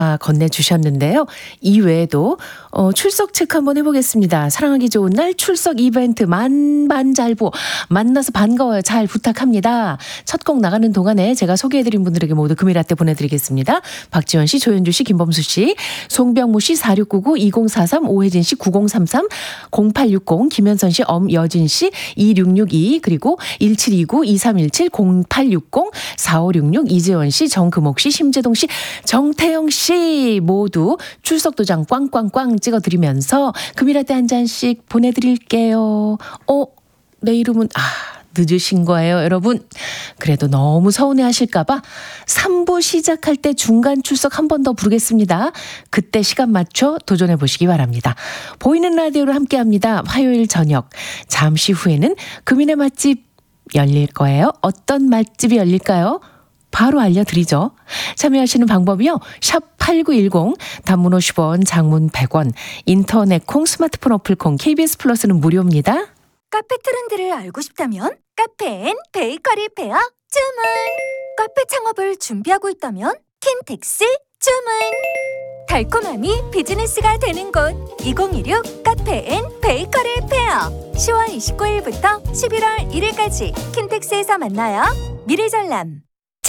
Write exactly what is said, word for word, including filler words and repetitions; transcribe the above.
아, 건네주셨는데요. 이외에도 어, 출석 체크 한번 해보겠습니다. 사랑하기 좋은 날 출석 이벤트 만반잘보 만나서 반가워요. 잘 부탁합니다. 첫 곡 나가는 동안에 제가 소개해드린 분들에게 모두 금일라떼 보내드리겠습니다. 박지원 씨, 조현주 씨, 김범수 씨, 송병무 씨, 사육구구, 이공사삼, 오혜진 씨, 구공삼삼, 공팔육공, 김현선 씨, 엄여진 씨, 이육육이, 그리고 일칠이구, 이삼일칠, 공팔육공, 사오육육, 이재원 씨, 정금옥 씨, 심재동 씨, 정태영 씨 모두 출석 도장 꽝꽝꽝 찍어드리면서 금일라떼 한 잔씩 보내드릴게요. 어, 내 이름은 아 늦으신 거예요, 여러분. 그래도 너무 서운해하실까봐 삼 부 시작할 때 중간 출석 한 번 더 부르겠습니다. 그때 시간 맞춰 도전해보시기 바랍니다. 보이는 라디오로 함께합니다. 화요일 저녁 잠시 후에는 금인의 맛집 열릴 거예요. 어떤 맛집이 열릴까요? 바로 알려드리죠. 참여하시는 방법이요. 샵 팔구일공, 단문 오십 원, 장문 백 원, 인터넷 콩, 스마트폰 어플 콩, 케이비에스 플러스는 무료입니다. 카페 트렌드를 알고 싶다면 카페 앤 베이커리 페어 주문. 카페 창업을 준비하고 있다면 킨텍스 주문. 달콤함이 비즈니스가 되는 곳 이공이육 카페 앤 베이커리 페어. 시월 이십구일부터 십일월 일일까지 킨텍스에서 만나요. 미래전람.